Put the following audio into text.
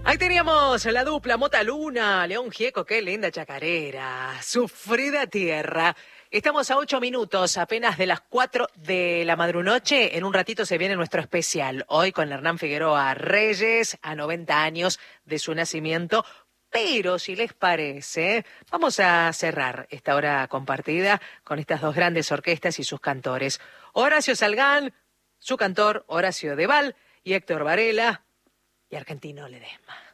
Ahí teníamos la dupla Mota Luna, León Gieco, qué linda chacarera, Sufrida Tierra. Estamos a 8 minutos apenas de las 4 de la madrunoche. En un ratito se viene nuestro especial. Hoy con Hernán Figueroa Reyes, a 90 años de su nacimiento. Pero si les parece, vamos a cerrar esta hora compartida con estas dos grandes orquestas y sus cantores. Horacio Salgán, su cantor Horacio Deval, y Héctor Varela y Argentino Ledesma.